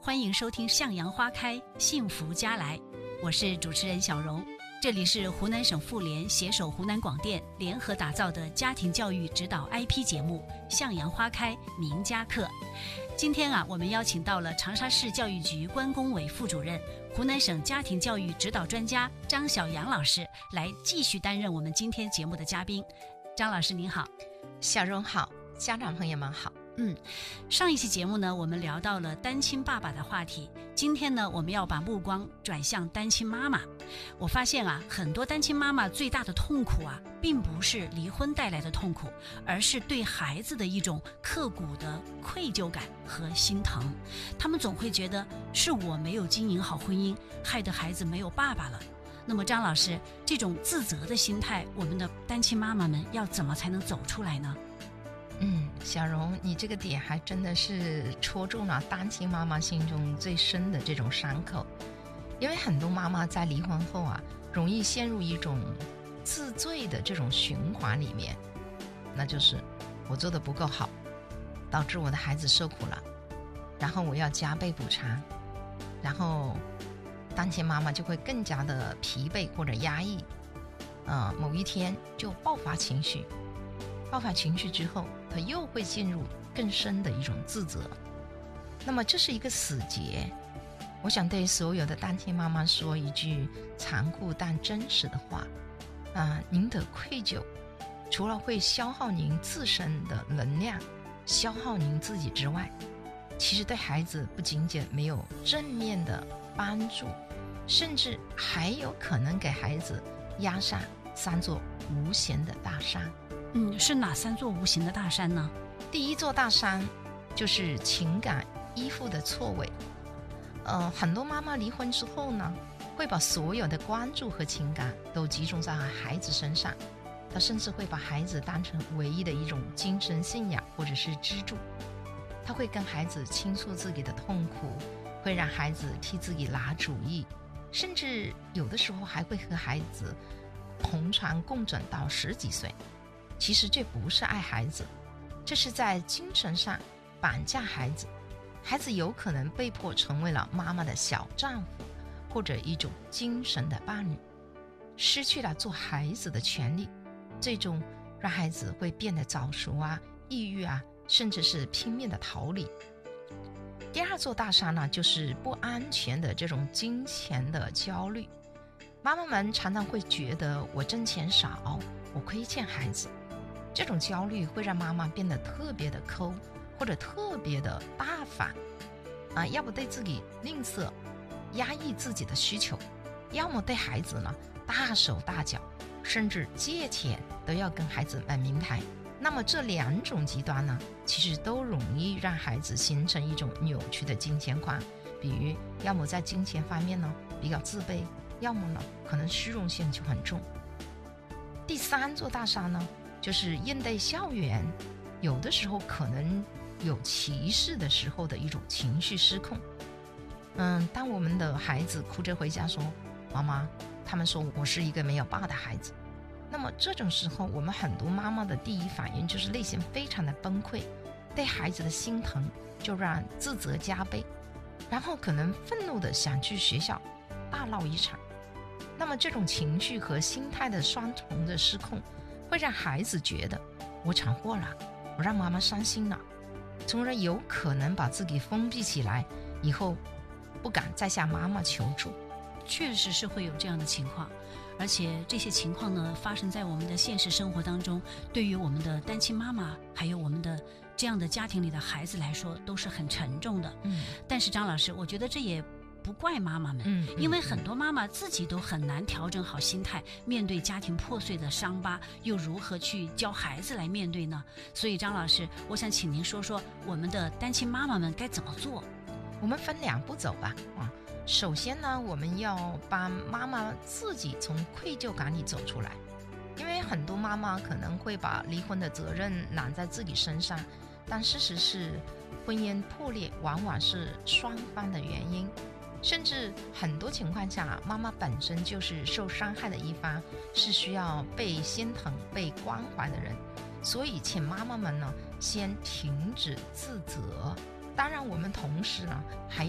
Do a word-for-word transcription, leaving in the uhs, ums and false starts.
欢迎收听《向阳花开，幸福家来》，我是主持人小荣。这里是湖南省妇联携手湖南广电联合打造的家庭教育指导 I P 节目《向阳花开名家课》。今天啊，我们邀请到了长沙市教育局关工委副主任、湖南省家庭教育指导专家张晓阳老师来继续担任我们今天节目的嘉宾。张老师您好。 小荣好，家长朋友们好。 嗯，上一期节目呢，我们聊到了单亲爸爸的话题。今天呢，我们要把目光转向单亲妈妈。我发现啊，很多单亲妈妈最大的痛苦啊，并不是离婚带来的痛苦，而是对孩子的一种刻骨的愧疚感和心疼。他们总会觉得是我没有经营好婚姻，害得孩子没有爸爸了。那么张老师，这种自责的心态，我们的单亲妈妈们要怎么才能走出来呢？ 嗯，小荣，你这个点还真的是戳中了单亲妈妈心中最深的这种伤口。因为很多妈妈在离婚后啊，容易陷入一种自罪的这种循环里面，那就是我做的不够好，导致我的孩子受苦了，然后我要加倍补偿，然后单亲妈妈就会更加的疲惫或者压抑，呃，某一天就爆发情绪，爆发情绪之后，他又会进入更深的一种自责。那么这是一个死结。我想对所有的单亲妈妈说一句残酷但真实的话啊、呃，您的愧疚除了会消耗您自身的能量，消耗您自己之外，其实对孩子不仅仅没有正面的帮助，甚至还有可能给孩子压上三座无形的大山。 嗯，是哪三座无形的大山呢？ 第一座大山就是情感依附的错位。呃，很多妈妈离婚之后呢，会把所有的关注和情感都集中在孩子身上，她甚至会把孩子当成唯一的一种精神信仰或者是支柱。她会跟孩子倾诉自己的痛苦，会让孩子替自己拿主意，甚至有的时候还会和孩子同床共枕到十几岁。其实这不是爱孩子，这是在精神上绑架孩子。孩子有可能被迫成为了妈妈的小丈夫，或者一种精神的伴侣，失去了做孩子的权利，最终让孩子会变得早熟啊、抑郁啊，甚至是拼命的逃离。第二座大山呢，就是不安全的这种金钱的焦虑。妈妈们常常会觉得我挣钱少，我亏欠孩子。这种焦虑会让妈妈变得特别的抠，或者特别的大方啊，要不对自己吝啬，压抑自己的需求，要么对孩子呢大手大脚，甚至借钱都要跟孩子买名牌。那么这两种极端呢，其实都容易让孩子形成一种扭曲的金钱观。比如要么在金钱方面呢比较自卑，要么呢可能虚荣心就很重。第三座大山呢，就是应对校园有的时候可能有歧视的时候的一种情绪失控。嗯，当我们的孩子哭着回家说，妈妈，他们说我是一个没有爸的孩子，那么这种时候我们很多妈妈的第一反应就是内心非常的崩溃，对孩子的心疼就让自责加倍，然后可能愤怒的想去学校大闹一场。那么这种情绪和心态的双重的失控，会让孩子觉得我闯祸了，我让妈妈伤心了，从而有可能把自己封闭起来，以后不敢再向妈妈求助。 确实是会有这样的情况，而且这些情况呢，发生在我们的现实生活当中，对于我们的单亲妈妈还有我们的这样的家庭里的孩子来说都是很沉重的。 嗯， 但是张老师，我觉得这也不怪妈妈们， 嗯， 因为很多妈妈自己都很难调整好心态，面对家庭破碎的伤疤，又如何去教孩子来面对呢？所以张老师，我想请您说说我们的单亲妈妈们该怎么做。 我们分两步走吧。啊，首先呢，我们要帮妈妈自己从愧疚感里走出来，因为很多妈妈可能会把离婚的责任揽在自己身上，但事实是婚姻破裂往往是双方的原因，甚至很多情况下妈妈本身就是受伤害的一方，是需要被心疼被关怀的人。所以请妈妈们呢先停止自责，当然我们同时呢还